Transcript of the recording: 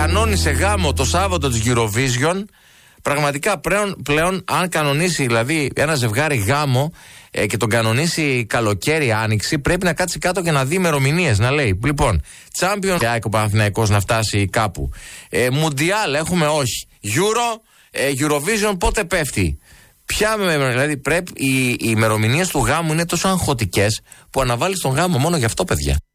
κανόνισε γάμο το Σάββατο της Eurovision. Πραγματικά πλέον αν κανονίσει δηλαδή ένα ζευγάρι γάμο και τον κανονίσει καλοκαίρι, άνοιξη, πρέπει να κάτσει κάτω και να δει ημερομηνίες. Να λέει, λοιπόν, Champions ο Παναθηναϊκός να φτάσει κάπου. Μουντιάλ έχουμε, όχι. Eurovision πότε πέφτει. Δηλαδή πρέπει οι ημερομηνίες του γάμου είναι τόσο αγχωτικές που αναβάλεις τον γάμο μόνο γι' αυτό, παιδιά.